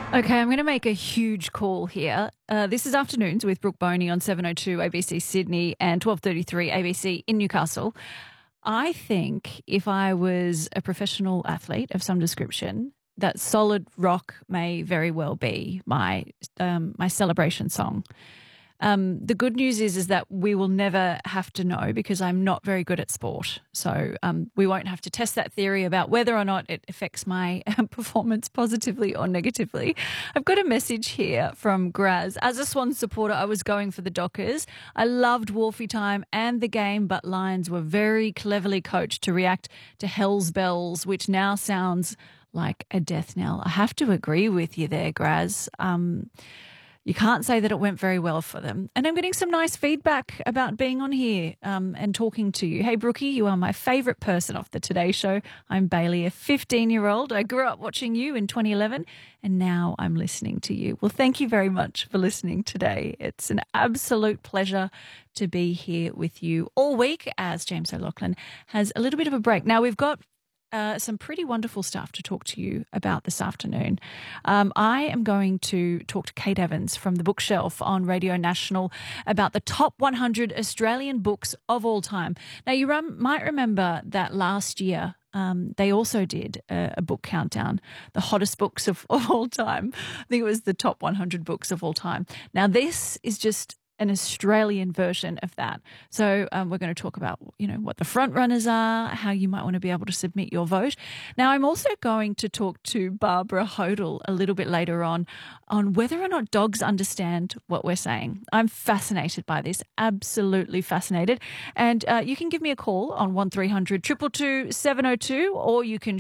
Okay, I'm going to make a huge call here. This is Afternoons with Brooke Boney on 7:02 ABC Sydney and 12:33 ABC in Newcastle. I think if I was a professional athlete of some description, that Solid Rock may very well be my celebration song. The good news is that we will never have to know because I'm not very good at sport. So we won't have to test that theory about whether or not it affects my performance positively or negatively. I've got a message here from Graz. As a Swans supporter, I was going for the Dockers. I loved Wolfie time and the game, but Lions were very cleverly coached to react to Hell's Bells, which now sounds like a death knell. I have to agree with you there, Graz. You can't say that it went very well for them. And I'm getting some nice feedback about being on here and talking to you. Hey, Brookie, you are my favourite person off the Today Show. I'm Bailey, a 15-year-old. I grew up watching you in 2011 and now I'm listening to you. Well, thank you very much for listening today. It's an absolute pleasure to be here with you all week as James O'Loughlin has a little bit of a break. Now, we've got some pretty wonderful stuff to talk to you about this afternoon. I am going to talk to Kate Evans from The Bookshelf on Radio National about the top 100 Australian books of all time. Now, you might remember that last year they also did a book countdown, the hottest books of all time. I think it was the top 100 books of all time. Now, this is just an Australian version of that. So we're going to talk about, what the front runners are, how you might want to be able to submit your vote. Now, I'm also going to talk to Barbara Hodel a little bit later on whether or not dogs understand what we're saying. I'm fascinated by this, absolutely fascinated. And you can give me a call on 1300 222 702, or you can